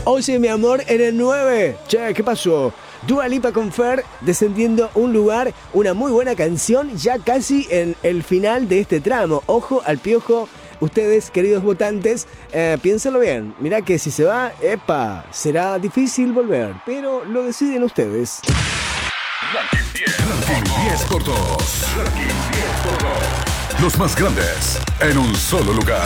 Oye, mi amor, en el 9. Che, ¿qué pasó? Dua Lipa con Fer descendiendo un lugar, una muy buena canción, ya casi en el final de este tramo. Ojo al piojo, ustedes, queridos votantes, piénsenlo bien. Mirá que si se va, epa, será difícil volver, pero lo deciden ustedes. Ranking 10 cortos. Los más grandes en un solo lugar.